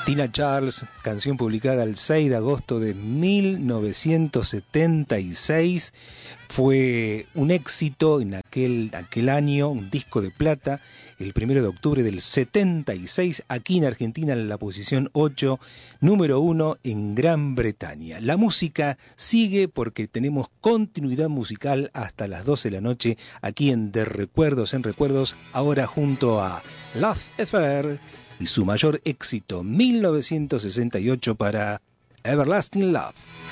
Tina Charles, canción publicada el 6 de agosto de 1976, fue un éxito en aquel año, un disco de plata, el 1 de octubre del 76, aquí en Argentina en la posición 8, número 1 en Gran Bretaña. La música sigue porque tenemos continuidad musical hasta las 12 de la noche, aquí en De Recuerdos en Recuerdos, ahora junto a Love Affair, y su mayor éxito, 1968, para Everlasting Love.